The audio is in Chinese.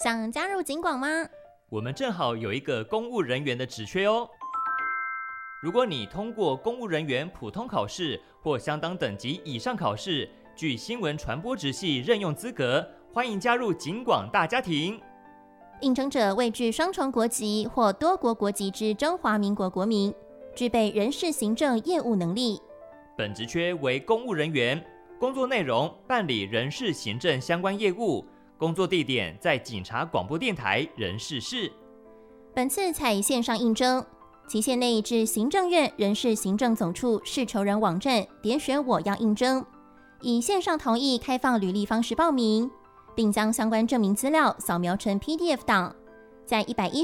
想加入警广吗？ 我们正好有一个公务人员的职缺哦。如果你通过公务人员普通考试或相当等级以上考试，具新闻传播职系任用资格，欢迎加入警广大家庭。 应征者未具双重国籍或多国国籍之中华民国国民，具备人事行政业务能力。 本职缺为公务人员，工作内容办理人事行政相关业务，工作地点在警察广播电台人事室。 本次采线上应征，期限内至行政院人事行政总处事求人网站点选我要应征，以线上同意开放履历方式报名，并将相关证明资料扫描成 PDF 档，在110